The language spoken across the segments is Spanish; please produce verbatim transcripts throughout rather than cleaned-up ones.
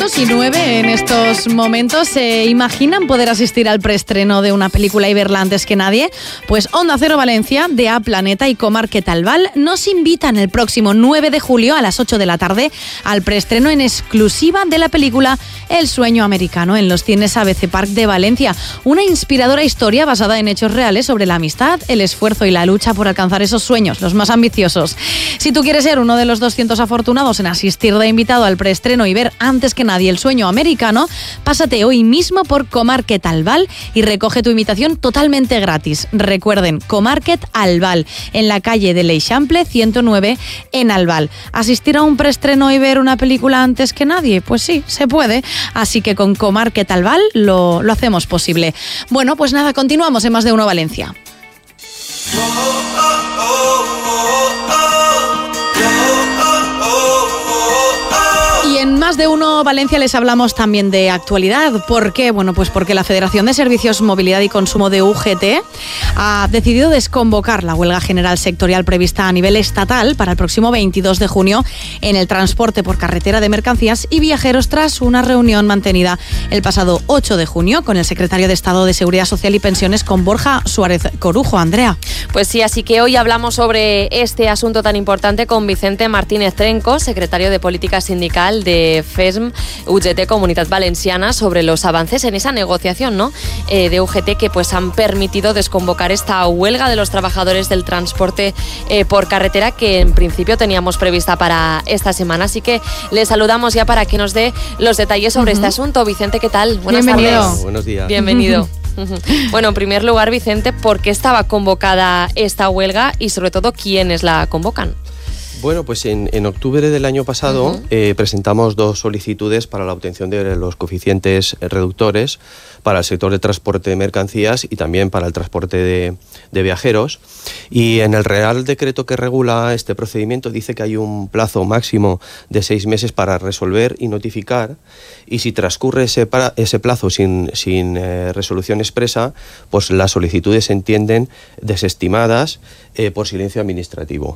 Y nueve en estos momentos. ¿Se imaginan poder asistir al preestreno de una película y verla antes que nadie? Pues Onda Cero Valencia, de A Planeta y Comarket Albal nos invitan el próximo nueve de julio a las ocho de la tarde al preestreno en exclusiva de la película El sueño americano en los cines A B C Park de Valencia. Una inspiradora historia basada en hechos reales sobre la amistad, el esfuerzo y la lucha por alcanzar esos sueños, los más ambiciosos. Si tú quieres ser uno de los doscientos afortunados en asistir de invitado al preestreno y ver antes que nadie El sueño americano, pásate hoy mismo por Comarket Albal y recoge tu invitación totalmente gratis. Recuerden, Comarket Albal, en la calle de l'Eixample ciento nueve en Albal. ¿Asistir a un preestreno y ver una película antes que nadie? Pues sí, se puede. Así que con Comarket Albal lo, lo hacemos posible. Bueno, pues nada, continuamos en Más de Uno Valencia. Y en Más de Uno Valencia les hablamos también de actualidad. ¿Por qué? Bueno, pues porque la Federación de Servicios, Movilidad y Consumo de U G T ha decidido desconvocar la huelga general sectorial prevista a nivel estatal para el próximo veintidós de junio en el transporte por carretera de mercancías y viajeros tras una reunión mantenida el pasado ocho de junio con el secretario de Estado de Seguridad Social y Pensiones, con Borja Suárez Corujo. Andrea. Pues sí, así que hoy hablamos sobre este asunto tan importante con Vicente Martínez Trenco, secretario de Política Sindical de F E S M U G T Comunitat Valenciana, sobre los avances en esa negociación, ¿no? eh, de U G T que pues han permitido desconvocar esta huelga de los trabajadores del transporte eh, por carretera que en principio teníamos prevista para esta semana. Así que le saludamos ya para que nos dé los detalles sobre uh-huh. este asunto. Vicente, ¿qué tal? Buenas Bienvenido. tardes. Buenos días. Bienvenido. Bueno, en primer lugar, Vicente, ¿por qué estaba convocada esta huelga y sobre todo quiénes la convocan? Bueno, pues en, en octubre del año pasado uh-huh. eh, presentamos dos solicitudes para la obtención de los coeficientes reductores para el sector de transporte de mercancías y también para el transporte de, de viajeros. Y en el Real Decreto que regula este procedimiento dice que hay un plazo máximo de seis meses para resolver y notificar, y si transcurre ese, para, ese plazo sin, sin eh, resolución expresa, pues las solicitudes se entienden desestimadas eh, por silencio administrativo.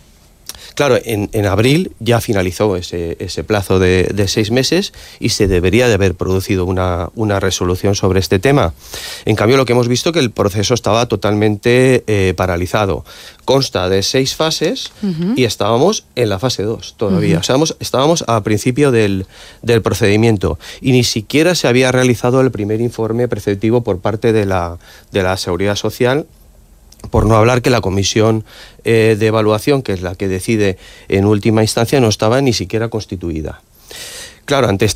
Claro, en, en abril ya finalizó ese, ese plazo de, de seis meses y se debería de haber producido una, una resolución sobre este tema. En cambio, lo que hemos visto es que el proceso estaba totalmente eh, paralizado. Consta de seis fases uh-huh. y estábamos en la fase dos todavía. Uh-huh. O sea, estábamos, estábamos a principio del, del procedimiento y ni siquiera se había realizado el primer informe preceptivo por parte de la, de la Seguridad Social. Por no hablar que la comisión eh, de evaluación, que es la que decide en última instancia, no estaba ni siquiera constituida. Claro, ante